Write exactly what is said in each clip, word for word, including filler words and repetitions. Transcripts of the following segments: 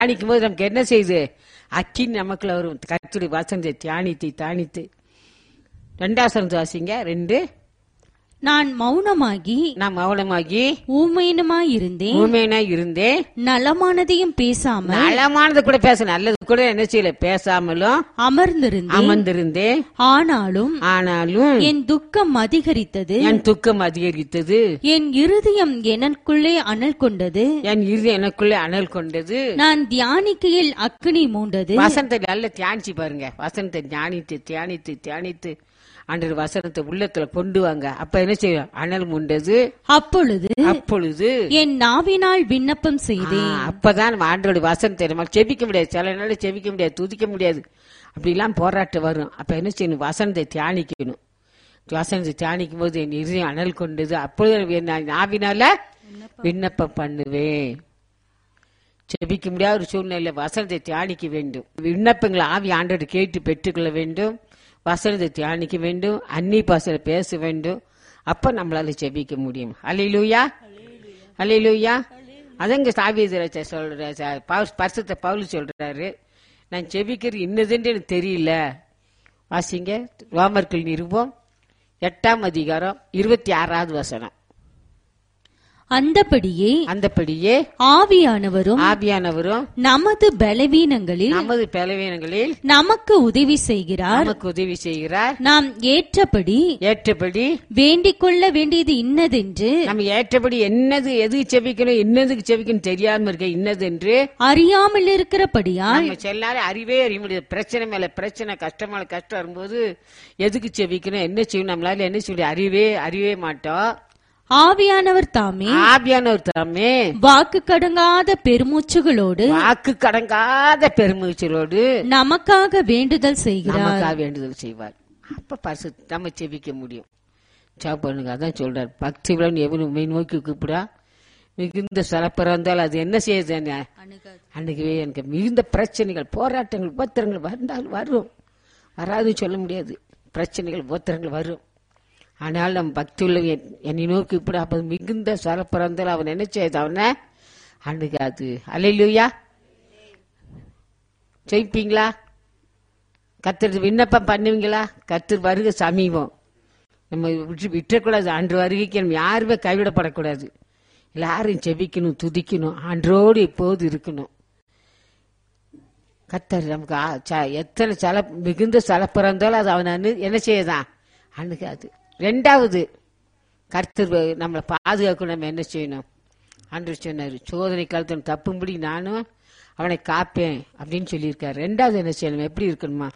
தியானிக்கும் போது நமக்கு என்ன செய்யுது? அக்கினி நமக்குள்ள வரும். கர்த்தருடைய வசனத்தை தியானித்து தியானித்து ரெண்டாசனம் வாசிங்க. ரெண்டு, நான் மௌனமாகி நான் மௌனமாகி ஊமையனுமாயிருந்தேன், ஊமையனா இருந்தேன். நலமானதையும் பேசாமல் நலமானது கூட பேச, நல்லது கூட என்ன செய்யல, பேசாமலும் அமர்ந்திருந்தேன். அமர்ந்திருந்தேன். ஆனாலும் ஆனாலும் என் துக்கம் அதிகரித்தது, என் துக்கம் அதிகரித்தது, என் இருதயம் எனக்குள்ளே அனல் கொண்டது, என் இறுதி எனக்குள்ளே அனல் கொண்டது. நான் தியானிக்கையில் அக்கினி மூண்டது. வசனத்தை நல்ல தியானிச்சு பாருங்க. வசனத்தை தியானித்து தியானித்து தியானித்து அன்று வசனத்தை உள்ளத்துல கொண்டு வாங்க. அப்ப என்ன செய்யும்? அனல் முண்டது. அப்பொழுது அப்பொழுது என் நாவினால் விண்ணப்பம் செய்தேன். அப்பதான் நம்ம ஆண்டோட வசனத்தை நம்ம செபிக்க முடியாது. சில நாள் செபிக்க முடியாது, துதிக்க முடியாது. அப்படி எல்லாம் போராட்டம் வரும். அப்ப என்ன செய்யணும்? வசனத்தை தியானிக்கணும். வசனத்தை தியானிக்கும் போது என் இருதயம் அனல் கொண்டது. அப்பொழுது நான் நாவினால விண்ணப்பம் பண்ணுவேன். செபிக்க முடியாத ஒரு சூழ்நிலை வசனத்தை தியானிக்க வேண்டும். விண்ணப்பங்களை ஆவி ஆண்டோடு கேட்டு பெற்றுக்கொள்ள வேண்டும். வசனத்தை தியானிக்க வேண்டும். அன்னி பாசல பேச வேண்டும். அப்ப நம்மளால ஜெபிக்க முடியும். அல்லேலூயா, அல்லேலூயா. அதங்க தாவீது சொல்ற பரிசுத்த பவுல் சொல்றாரு, நான் ஜெபிக்கிறது இன்னதுன்னு எனக்கு தெரியல. வாசிங்க ரோமர்கள் நிருபம் எட்டாம் அதிகாரம் இருபத்தி ஆறாவது வசனம். அந்தபடியே அந்தபடியே ஆவியானவரும் ஆவியானவரும் நமது பலவீனங்களில் நமது பலவீனங்களில் நமக்கு உதவி செய்கிறார். நமக்கு உதவி செய்கிறார். நாம் ஏற்றபடி ஏற்றபடி வேண்டிக் கொள்ள வேண்டியது இன்னதென்று, நம்ம ஏற்றபடி என்னது எது செபிக்கணும் என்னதுக்கு செபிக்கணும் தெரியாம இருக்க இன்னது என்று அறியாமல் இருக்கிறபடியால் நம்ம செல்லாத அறிவே அறிய முடியாது. பிரச்சனை மேல பிரச்சனை, கஷ்டம் மேல கஷ்டம் வரும்போது எதுக்கு செபிக்கணும் என்ன செய்யணும் நம்மளால என்ன சொல்லி அறிவே அறிவே மாட்டோம். ஆவியானவர் தாமே ஆவியானவர் தாமே வாக்கு கடங்காத பெருமூச்சுகளோடு வாக்கு கடங்காத பெருமூச்சுகளோடு நமக்காக வேண்டுதல் செய்கிறார். நமக்காக வேண்டுதல் செய்வார். அப்ப பரிசு நம்ம செபிக்க முடியும். ஜெபம் பண்ணுங்க. அதான் சொல்றார், பக்தி விழன் எவனும் உண்மை நோக்கி கூப்பிடா மிகுந்த சிறப்பா இருந்தால் அது என்ன செய்யுது? அன்னைக்கு எனக்கு மிகுந்த பிரச்சனைகள், போராட்டங்கள், உபத்திரங்கள் வந்தால் வரும். வராதுன்னு சொல்ல முடியாது. பிரச்சனைகள் உபத்திரங்கள் வரும். ஆனால் நம் பக்தி உள்ள என்னை நோக்கி இப்படி அப்ப மிகுந்த சர பிறந்தால் அவன் என்ன செய்யுது? அவனை அணுகாது. அல்லேலூயா. ஜெயிப்பீங்களா? கர்த்தர் விண்ணப்பம் பண்ணுவீங்களா? கர்த்தர் வருகை சமீபம். நம்ம விட்டு விட்டுறக்கூடாது. அன்று வருகைக்கு நம்ம யாருமே கைவிடப்படக்கூடாது. எல்லாரும் ஜெபிக்கணும், துதிக்கணும், அன்றோடு இப்போது இருக்கணும். கர்த்தர் நமக்கு எத்தனை சல மிகுந்த சல பிறந்தாலும் அது அவன் என்ன செய்யதான்? அணுகாது. ரெண்டாவது, கர்த்தர் நம்மளை பாதுகாக்கணும். நம்ம என்ன செய்யணும்? அன்று சொன்னார், சோதனை காலத்தில் தப்பும்படி நானும் அவனை காப்பேன் அப்படின்னு சொல்லியிருக்காரு. ரெண்டாவது என்ன செய்யணும்? எப்படி இருக்கணுமா?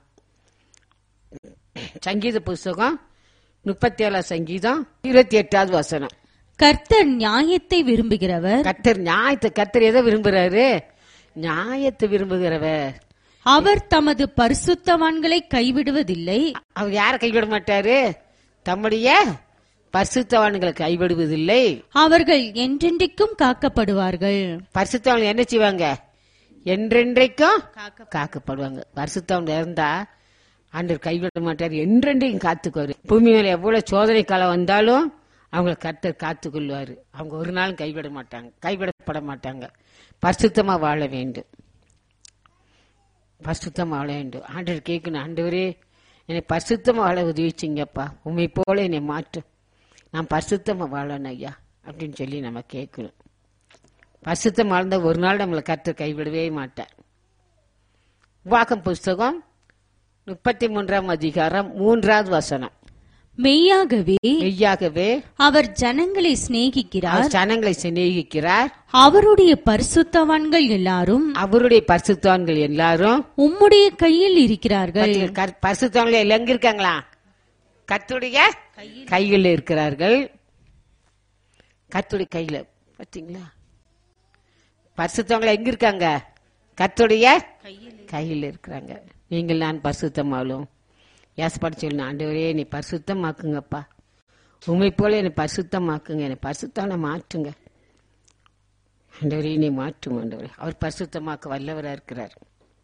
சங்கீத புஸ்தகம் முப்பத்தி ஏழாம் சங்கீதம் இருபத்தி எட்டாவது வசனம். கர்த்தர் நியாயத்தை விரும்புகிறவர். கர்த்தர் நியாயத்தை கர்த்தர் எதை விரும்புகிறாரு? நியாயத்தை விரும்புகிறவர். அவர் தமது பரிசுத்தவான்களை கைவிடுவதில்லை. அவர் யாரை கைவிட மாட்டாரு? தம்முடைய பரிசுத்தவான்களை கைவிடுவதில்லை. அவர்கள் என்றென்றைக்கும் காக்கப்படுவார்கள். பரிசுத்தவான்கள் என்ன செய்வாங்க? என்றென்றைக்கும் காக்கப்படுவாங்க. பரிசுத்தவான் இருந்தா ஆண்டவர் கைவிட மாட்டார். என்றென்றைக்கும் காத்துக்குவாரு. பூமி மேல எவ்வளவு சோதனை காலம் வந்தாலும் அவங்களை கர்த்தர் காத்துக்கொள்வாரு. அவங்க ஒரு நாளும் கைவிட மாட்டாங்க, கைவிடப்பட மாட்டாங்க. பரிசுத்தமா வாழ வேண்டும். பரிசுத்தமா வாழ வேண்டும். ஆண்டவர் கேட்கணும், ஆண்டவரே என்னை பரிசுத்தமா வாழ உதவிச்சிங்கப்பா, உண்மை போல என்னை மாற்றும், நான் பரிசுத்தமா வாழணும் ஐயா அப்படின்னு சொல்லி நம்ம கேட்கணும். பரிசுத்தமா வாழ்ந்த ஒரு நாள் நம்மளை கர்த்தர் கைவிடவே மாட்டார். உபாகம் புஸ்தகம் முப்பத்தி மூன்றாம் அதிகாரம் மூன்றாவது வசனம். மெய்யாகவே மெய்யாகவே அவர் ஜனங்களை சிநேகிக்கிறார். ஜனங்களை சிநேகிக்கிறார். அவருடைய பரிசுத்தவான்கள் எல்லாரும் அவருடைய பரிசுத்தவான்கள் எல்லாரும் உம்முடைய கையில் இருக்கிறார்கள். பரிசுத்தவான்கள் எங்க இருக்காங்களா? கர்த்தருடைய கையில் இருக்கிறார்கள். கர்த்தருடைய கையில பாத்தீங்களா? பரிசுத்தவான்கள் எங்க இருக்காங்க? கர்த்தருடைய கையில் இருக்கிறாங்க. நீங்கள் நான் பரிசுத்தமாலும் ஏசப்பாடு சொல்லணும், ஆண்டவரே என்னை பரிசுத்தமாக்குங்கப்பா, உண்மை போல என்னை பரிசுத்தமாக்குங்க, என்னை பரிசுத்தான மாற்றுங்க ஆண்டவரே, என்னை மாற்றும் ஆண்டவரே. அவர் பரிசுத்தமாக்க வல்லவராக இருக்கிறார்.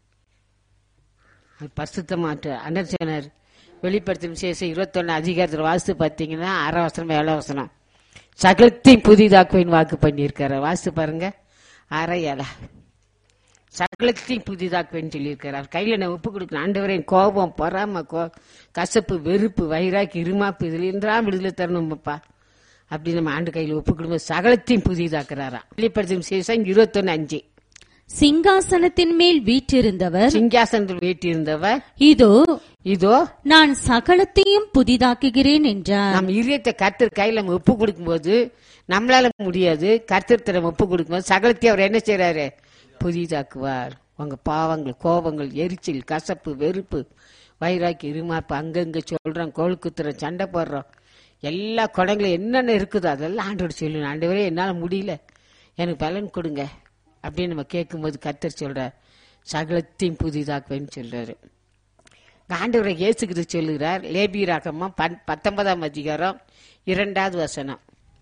அவர் பரிசுத்தமாற்ற அண்டர் சொன்னார். வெளிப்படுத்தும் விசேஷம் இருபத்தொன்னு அதிகாரத்தில் வாசித்து பார்த்தீங்கன்னா ஆறாம் வசனம் ஏழாம் வசனம் சகலத்தையும் புதிதாக்குவின் வாக்கு பண்ணியிருக்காரு. வாசித்து பாருங்க. ஆறா ஏழா சகலத்தையும் புதிதாக்குவேன்னு சொல்லியிருக்கிறார். கையில நான் ஒப்பு கொடுக்கணும். ஆண்டவரே, கோபம், பொறாம, கோ கசப்பு, வெறுப்பு, வைராக்கி, இருமாப்பு, இதுல இருந்தா விடுதலை தரணும்ப்பா அப்படி நம்ம ஆண்டு கையில ஒப்பு கொடுக்கும் சகலத்தையும் புதிதாக்குறாராம். வெளிப்படுத்தும் விசேஷம் இருபத்தொன்னு அஞ்சு. சிங்காசனத்தின் மேல் வீற்றிருந்தவர் சிங்காசனத்தில் வீற்றிருந்தவர் இதோ இதோ நான் சகலத்தையும் புதிதாக்குகிறேன் என்றார். நம்ம இதயத்தை கர்த்தர் கையில நம்ம ஒப்பு கொடுக்கும் போது நம்மளால முடியாது. கர்த்தர் நம்ம ஒப்பு கொடுக்கும் போது சகலத்தையும் அவர் என்ன செய்யறாரு? புதிதாக்குவார். உங்க பாவங்கள், கோபங்கள், எரிச்சல், கசப்பு, வெறுப்பு, வைராக்கி, இருமாப்பு, அங்கங்க சொல்றோம், கோல் குத்துறோம், சண்டை போடுறோம், எல்லா குடங்களும் என்னென்ன இருக்குதோ அதெல்லாம் ஆண்டவர் சொல்லணும். ஆண்டவரே, என்னால முடியல, எனக்கு பலன் கொடுங்க அப்படின்னு நம்ம கேட்கும் போது கர்த்தர் சொல்ற சகலத்தையும் புதிதாக்குவேன்னு சொல்றாரு. ஆண்டவரை இயேசுகிட்டு சொல்லுகிறார். லேபியராகமம் பத்தொன்பதாம் அதிகாரம் இரண்டாவது வசனம்.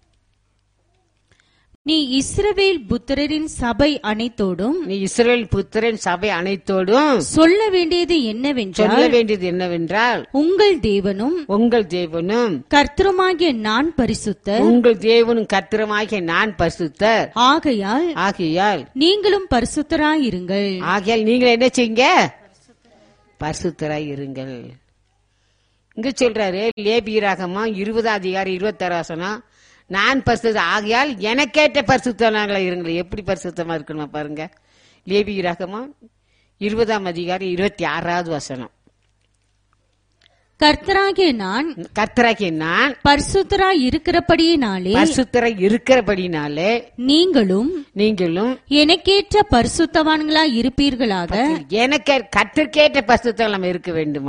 நீ இஸ்ரவேல் புத்திரரின் சபை அனைத்தோடும் நீ இஸ்ரவேல் புத்திரன் சபை அனைத்தோடும் சொல்ல வேண்டியது என்னவென்றால் சொல்ல வேண்டியது என்னவென்றால் உங்கள் தேவனும் உங்கள் தேவனும் கர்த்தருமாகிய நான் பரிசுத்தர், உங்கள் தேவனும் கர்த்தருமாகிய நான் பரிசுத்தர், ஆகையால் ஆகையால் நீங்களும் பரிசுத்தராயிருங்கள். ஆகையால் நீங்கள் என்ன செய்யுங்க? பரிசுத்தராய் இருங்கள். இங்க சொல்றாரு லேபியராகமம் இருபதாம் அதிகாரம் இருபத்தாறு வசனம். நான் பரிசுத்த ஆகையால் எனக்கேற்ற பரிசுத்தனாங்களா இருங்கள். எப்படி பரிசுத்தமா இருக்கணும் பாருங்க. லேபியராகமம் இருபதாம் அதிகாரம் இருபத்தி ஆறாவது வசனம். கர்த்தராகிய நான் கர்த்தராகிய நான் பரிசுத்தராய் இருக்கிறபடியினாலே பரிசுத்தராய் இருக்கிறபடினாலே நீங்களும் நீங்களும் எனக்கேற்ற பரிசுத்தவான்களாய் இருப்பீர்களாக. எனக்கு கர்த்தர்க்கேற்ற பரிசுத்தம் நம்ம இருக்க வேண்டுமா?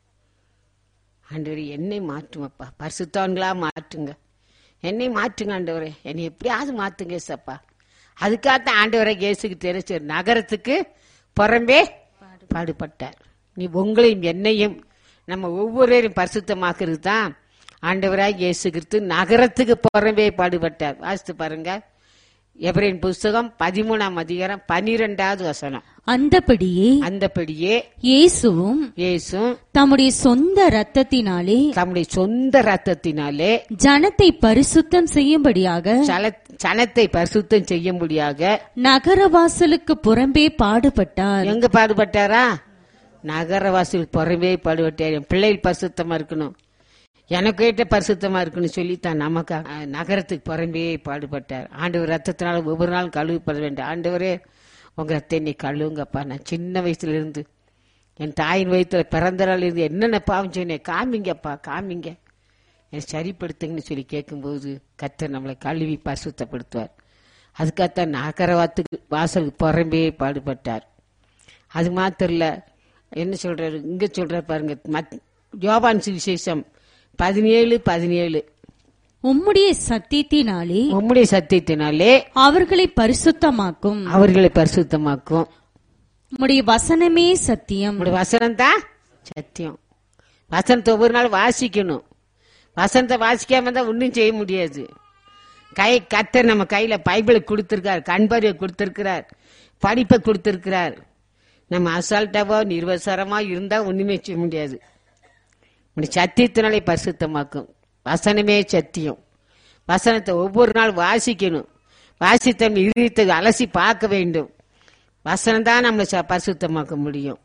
ஆண்டவரே, என்னை மாற்றுமப்பா, பரிசுத்தவான்களா மாற்றுங்க, என்னை மாற்றுங்க ஆண்டவரே, என்னை எப்படியாவது மாத்துங்க ஏசப்பா. அதுக்காகத்தான் ஆண்டவரை இயேசுக்கு தெரிஞ்ச நகரத்துக்கு புறம்பே பாடுபட்டார். நீ உங்களையும் என்னையும் நம்ம ஒவ்வொருவரையும் பரிசுத்தமாக்குறது தான் ஆண்டவராய் இயேசு கிறிஸ்து நகரத்துக்கு புறம்பே பாடுபட்டார். வாசித்து பாருங்க, எபிரேயர் புஸ்தகம் பதிமூணாம் அதிகாரம் பனிரெண்டாவது வசனம். அந்தபடியே அந்தபடியே இயேசுவும் இயேசும் தம்முடைய சொந்த ரத்தத்தினாலே தம்முடைய சொந்த ரத்தத்தினாலே ஜனத்தை பரிசுத்தம் செய்யும்படியாக ஜனத்தை பரிசுத்தம் செய்யும்படியாக நகரவாசலுக்கு புறம்பே பாடுபட்டார். எங்க பாடுபட்டாரா? நகரவாசல் புறம்பே பாடுபட்டார். என் பிள்ளைகள் பரிசுத்தமா இருக்கணும், எனக்கு ஏற்ற பரிசுத்தமா இருக்குன்னு சொல்லித்தான் நமக்கு நகரத்துக்கு புறம்பே பாடுபட்டார். ஆண்டவர் ரத்தத்தினால ஒவ்வொரு நாளும் கழுவிப்பட வேண்டும். ஆண்டவரே, உங்க ரத்தத்தை நீ கழுவுங்கப்பா. நான் சின்ன வயசுல இருந்து என் தாயின் வயிற்றுல பிறந்த நாள் இருந்து என்னென்ன பாவம் சொன்னேன், காமிங்கப்பா, காமிங்க, என்னை சரிப்படுத்துங்கன்னு சொல்லி கேட்கும்போது கர்த்தர் நம்மளை கழுவி பரிசுத்தப்படுத்துவார். அதுக்காகத்தான் நகரவாத்துக்கு வாசலுக்கு புறம்பே பாடுபட்டார். அது மாத்திரம் இல்ல, என்ன சொல்றாரு இங்க சொல்ற பாருங்க, யோவான் சுவிசேஷம் பதினேழு பதினேழு. உம்முடைய சத்தியத்தினாலே உம்முடைய சத்தியத்தினாலே அவர்களை பரிசுத்தமாக்கும், அவர்களை பரிசுத்தமாக்கும். உம்முடைய வசனமே சத்தியம். உம்முடைய வசனம் தான் சத்தியம். வசனத்தை ஒவ்வொரு நாள் வாசிக்கணும். வசனத்தை வாசிக்காம தான் ஒன்னும் செய்ய முடியாது. கை கர்த்தர் நம்ம கையில பைபிளை கொடுத்திருக்கார், கண்பார்வை கொடுத்திருக்கிறார், படிப்பை கொடுத்திருக்கிறார். நம்ம அசால்ட்டாவோ நிர்வசரமா இருந்தா ஒண்ணுமே செய்ய முடியாது. சத்தியத்தினாலே பரிசுத்தமாக்கும். வசனமே சத்தியம். வசனத்தை ஒவ்வொரு நாள் வாசிக்கணும். வாசித்த இருதயத்தை அலசி பார்க்க வேண்டும். வசனம் தான் நம்மளை பரிசுத்தமாக்க முடியும்.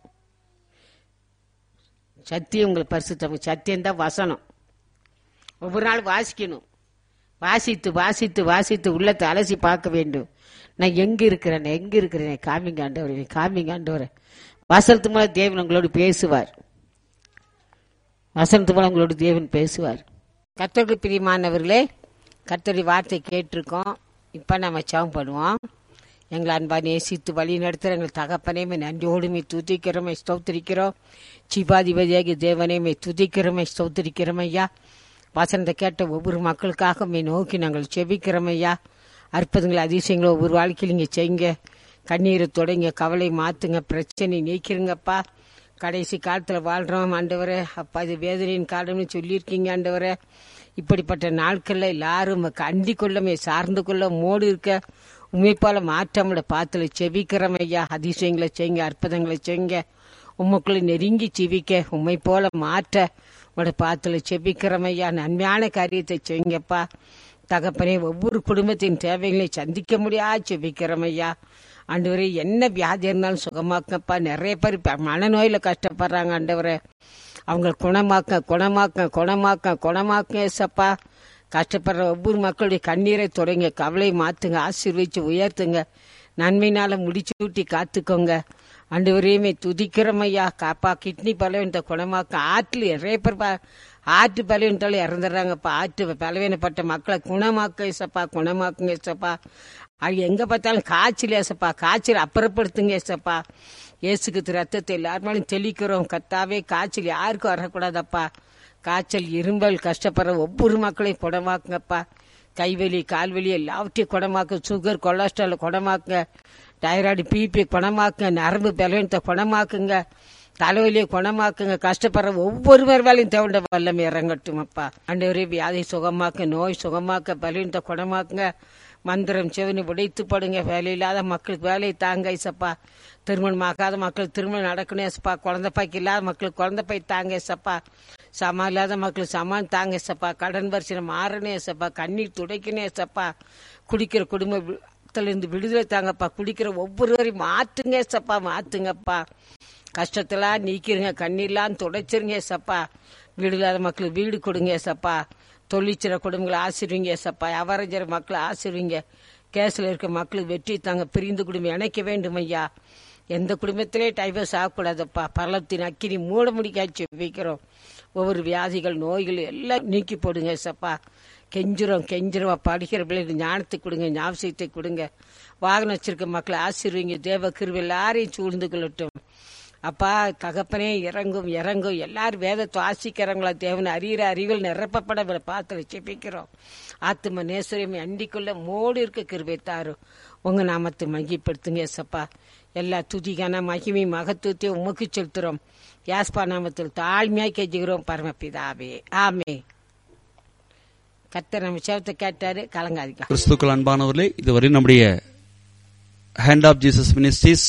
சத்தியம் உங்களை பரிசுத்தம். சத்தியம் தான் வசனம். ஒவ்வொரு நாள் வாசிக்கணும். வாசித்து வாசித்து வாசித்து உள்ளத்தை அலசி பார்க்க வேண்டும். நான் எங்க இருக்கிறேன், எங்க இருக்கிறேன், காமிங்க ஆண்டவரே, காமிங்க ஆண்டவரே. வசனத்து மூலம் தேவன் உங்களோடு பேசுவார். வசனத்து மூலம் உங்களோட தேவன் பேசுவார். கர்த்தருக்கு பிரியமானவர்களே, கர்த்தருடைய வார்த்தை கேட்டிருக்கோம். இப்ப நம்ம ஜெபம் பண்ணுவோம். எங்களை அன்பா நேசித்து வழி நடத்துகிற எங்கள் தகப்பனே, நன்றியோடுமே துதிக்கிறோமே ஸ்தோத்திரிக்கிறோம். சிபாதிபதியாகி தேவனே, துதிக்கிறோமே ஸ்தோத்திரிக்கிறோம் ஐயா. வசனத்தை கேட்ட ஒவ்வொரு மக்களுக்காக மே நோக்கி நாங்கள் செபிக்கிறோம் ஐயா. அற்புதங்களை அதிசயங்களை ஒவ்வொரு வாழ்க்கையில் இங்கே செய்யுங்க. கண்ணீரை தொடங்க, கவலை மாத்துங்க, பிரச்சனை நீக்கிறங்கப்பா. கடைசி காலத்தில் வாழ்றோம் ஆண்டவரே. அப்பா, இது வேதனையின் காலம்னு சொல்லியிருக்கீங்க ஆண்டவரே. இப்படிப்பட்ட நாட்கள்ல எல்லாரும் அண்டி கொள்ளமே சார்ந்து கொள்ள மோடு இருக்க உண்மைப்பால மாற்றமுட பாத்துல செபிக்கிறோம் ஐயா. அதிசயங்களை செய்யுங்க, அற்புதங்களை செய்யுங்க. உண்மைக்குள்ள நெருங்கி செவிக்க உண்மை போல மாற்ற உங்களோட பாத்துல செபிக்கிறோம் ஐயா. நன்மையான காரியத்தை செய்யுங்கப்பா. தகப்பனே, ஒவ்வொரு குடும்பத்தின் தேவைகளை சந்திக்க முடியாது செபிக்கிறோம் ஐயா. ஆண்டவரே, என்ன வியாதி இருந்தாலும் சுகமாக்கப்பா. நிறைய பேர் மனநோயில கஷ்டப்படுறாங்க ஆண்டவரே, அவங்க குணமாக்க குணமாக்க குணமாக்க குணமாக்க ஏசப்பா. கஷ்டப்படுற ஒவ்வொரு மக்களுடைய கண்ணீரை தொடங்க, கவலை மாத்துங்க, ஆசீர்வதிச்சு உயர்த்துங்க, நன்மையினால முடிச்சு ஊட்டி காத்துக்கோங்க. ஆண்டவரையுமே துதிக்கிறமையா. காப்பா, கிட்னி பலவீனத்தை குணமாக்க. ஆற்றுல நிறைய பேர் ஆற்று பலவீனத்தால இறந்துடுறாங்கப்பா. ஆற்று பலவீனப்பட்ட மக்களை குணமாக்க ஏசப்பா, குணமாக்குங்க ஏசப்பா. அது எங்க பார்த்தாலும் காய்ச்சல் ஏசப்பா, காய்ச்சல் அப்புறப்படுத்துங்க ஏசப்பா. இயேசுக்கு ரத்தத்தை எல்லாருமாலும் தெளிக்கிறோம் கத்தாவே. காய்ச்சல் யாருக்கும் வரக்கூடாதப்பா. காய்ச்சல், இரும்பல் கஷ்டப்படுற ஒவ்வொரு மக்களையும் குணமாக்குங்கப்பா. கைவலி, கால்வலி எல்லாவற்றையும் குணமாக்க. Sugar, cholesterol குணமாக்குங்க. Thyroid, BP குணமாக்குங்க. நரம்பு பலவீனத்தை குணமாக்குங்க. தலைவலியை குணமாக்குங்க. கஷ்டப்படுற ஒவ்வொருவர் வேலையும் தேவையான வல்லமை இறங்கட்டும் அப்பா. ஆண்டவரே, வியாதி சுகமாக்க, நோய் சுகமாக்க, பலவீனத்தை குணமாக்குங்க. மந்திரம் செவனி உடைத்து படுங்க. வேலை இல்லாத மக்களுக்கு வேலையை தாங்க ஏசப்பா. திருமணம் ஆகாத மக்களுக்கு திருமணம் நடக்கணும் ஏசப்பா. குழந்தை பாய்க்கு இல்லாத மக்களுக்கு குழந்தை பாய் தாங்க ஏசப்பா. சமா இல்லாத மக்களுக்கு சமான் தாங்க ஏசப்பா. கடன் வரிசை மாறணும் ஏசப்பா. கண்ணீர் துடைக்கணும் ஏசப்பா. குடிக்கிற குடும்பத்திலிருந்து விடுதலை தாங்கப்பா. குடிக்கிற ஒவ்வொருவரையும் மாற்றுங்க ஏசப்பா, மாத்துங்கப்பா. கஷ்டத்தெல்லாம் நீக்கிருங்க, கண்ணீர்லாம் துடைச்சிருங்க ஏசப்பா. வீடு இல்லாத மக்களுக்கு வீடு கொடுங்க ஏசப்பா. தொழிற்சிற குடும்பங்களை ஆசிர்வீங்க ஏசப்பா. வியாபாரம் மக்களை ஆசிர்வீங்க. கேஸ்ல இருக்க மக்களுக்கு வெற்றி தாங்க. பிரிந்து குடும்பம் இணைக்க வேண்டும் ஐயா. எந்த குடும்பத்திலே டைவர்ஸ் ஆகக்கூடாதப்பா. பரலத்தின் அக்கினி மூட முடிக்காச்சு வைக்கிறோம். ஒவ்வொரு வியாதிகள், நோய்கள் எல்லாம் நீக்கி போடுங்க ஏசப்பா. கெஞ்சிரும் கெஞ்சிரும் படிக்கிற பிள்ளைங்க ஞானத்தை கொடுங்க, ஞாபகத்தை கொடுங்க. வாகனம் வச்சிருக்க மக்களை ஆசிர்வீங்க. தேவ கிருபை எல்லாரையும் சூழ்ந்து கொள்ளட்டும் அப்பா. தகப்பனே, இறங்கும் இறங்கும். எல்லாரும் வேதத்தை வாசிக்கிறாங்களா தேவனை அறிகிற அறிவில் நிரப்பப்பட பாத்திர செபிக்கிறோம். ஆத்ம நேசரியம் அண்டிக்குள்ள மோடு இருக்க கிருபை தாரும். உங்க நாமத்தை மகிப்படுத்துங்க ஏசப்பா. எல்லா துதிக்கான மகிமை மகத்துவத்தையும் உமக்கு செலுத்துறோம். யாஸ்பா நாமத்தில் தாழ்மையாய் கெஞ்சுகிறோம் பரமபிதாவே, ஆமே. கர்த்தர் நம்ம சேவத்தை கேட்டாரு, கலங்காதிக்கலாம். கிறிஸ்துக்கள் அன்பானவர்களே, இதுவரை நம்முடைய hand of Jesus ministries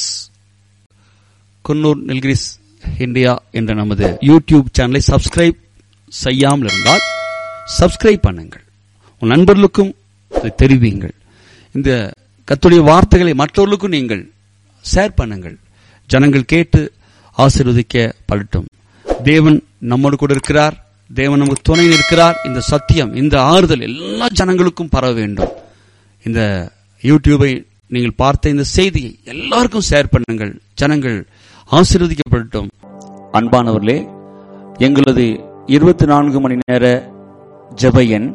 Coonoor Nilgiris India என்ற நமது யூடியூப் சேனலை சப்ஸ்கிரைப் செய்யாமல் இருந்தால் சப்ஸ்கிரைப் பண்ணுங்கள். உன் நண்பர்களுக்கும் தெரிவியுங்கள். இந்த கர்த்தருடைய வார்த்தைகளை மற்றவர்களுக்கும் நீங்கள் ஷேர் பண்ணுங்கள். ஜனங்கள் கேட்டு ஆசீர்வதிக்கப்படட்டும். தேவன் நம்மோடு கூட இருக்கிறார். தேவன் நமக்கு துணை இருக்கிறார். இந்த சத்தியம், இந்த ஆறுதல் எல்லா ஜனங்களுக்கும் பரவ வேண்டும். இந்த யூடியூபை நீங்கள் பார்த்த இந்த செய்தியை எல்லாருக்கும் ஷேர் பண்ணுங்கள். ஜனங்கள் ஆசீர்வதிக்கப்படட்டும். அன்பானவர்களே, எங்களது இருபத்தி நான்கு மணி நேர ஜெப எண்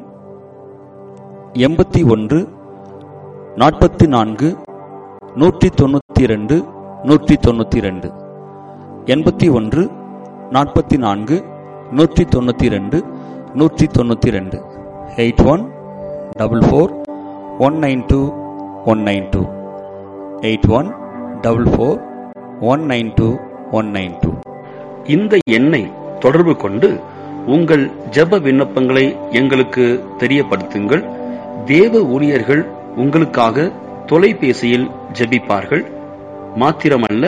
எண்பத்தி ஒன்று நாற்பத்தி நான்கு நூற்றி தொண்ணூத்தி இரண்டு நூற்றி தொண்ணூத்தி இரண்டு எண்பத்தி ஒன்று நாற்பத்தி நான்கு நூற்றி தொண்ணூத்தி இரண்டு நூற்றி தொண்ணூத்தி இரண்டு eight one double four one nine two one nine two eight one double four one nine two one nine two. இந்த எண்ணை தொடர்பு கொண்டு உங்கள் ஜெப விண்ணப்பங்களை எங்களுக்கு தெரியப்படுத்துங்கள். தேவ ஊழியர்கள் உங்களுக்காக தொலைபேசியில் ஜெபிப்பார்கள். மாத்திரமல்ல,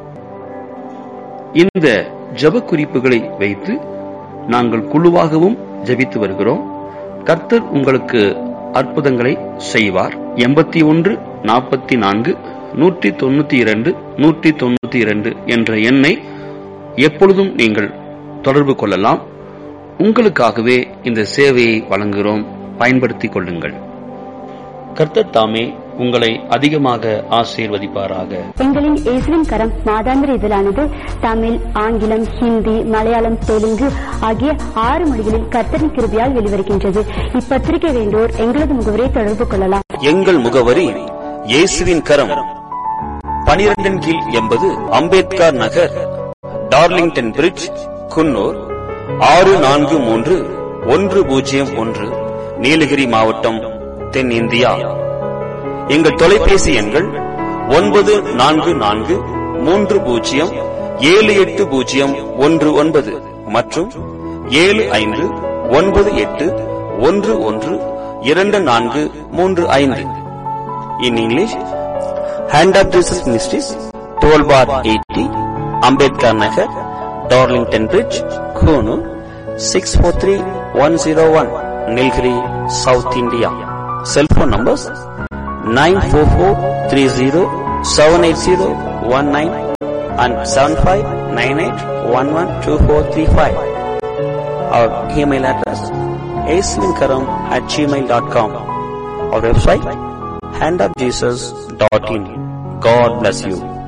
இந்த ஜெப குறிப்புகளை வைத்து நாங்கள் குழுவாகவும் ஜெபித்து வருகிறோம். கர்த்தர் உங்களுக்கு அற்புதங்களை செய்வார். எண்பத்தி ஒன்று நாற்பத்தி நான்கு நூற்றி தொண்ணூத்தி இரண்டு நூற்றி தொண்ணூத்தி இரண்டு என்ற எண்ணை எப்பொழுதும் நீங்கள் தொடர்பு கொள்ளலாம். உங்களுக்காகவே இந்த சேவையை வழங்குகிறோம். பயன்படுத்திக் கொள்ளுங்கள். கர்த்தர் தாமே உங்களை அதிகமாக ஆசீர்வதிப்பாராக. எங்களின் இயேசுவின் கரம் மாதாந்திர இதழானது தமிழ், ஆங்கிலம், ஹிந்தி, மலையாளம், தெலுங்கு ஆகிய ஆறு மொழிகளில் கர்த்தரின் கிருபையால் வெளிவருகின்றது. இப்பத்திரிகை வேண்டோர் எங்களது முகவரியை தொடர்பு கொள்ளலாம். எங்கள் முகவரி இயேசுவின் கரம், பனிரெண்டின் கீழ் எண்பது அம்பேத்கர் நகர், டார்லிங்டன் பிரிட்ஜ், குன்னூர் ஆறு நான்கு மூன்று ஒன்று பூஜ்ஜியம் ஒன்று, நீலகிரி மாவட்டம், தென் இந்தியா. எங்கள் தொலைபேசி எண்கள் ஒன்பது நான்கு நான்கு மூன்று பூஜ்ஜியம் ஏழு எட்டு பூஜ்ஜியம் ஒன்று ஒன்பது மற்றும் ஏழு ஐந்து ஒன்பது எட்டு ஒன்று ஒன்று இரண்டு நான்கு மூன்று ஐந்து. In English, Hand of Jesus Ministries, twelve bar eighty, Ambedkar Nagar, Darlington Bridge, Kunu, six four three one zero one, Nilgiri, South India. Cell phone numbers nine four four three zero seven eight zero one nine and seven five nine eight one one two four three five. Our email address aswinkaram at gmail dot com. Our website hand of jesus dot in. God bless you.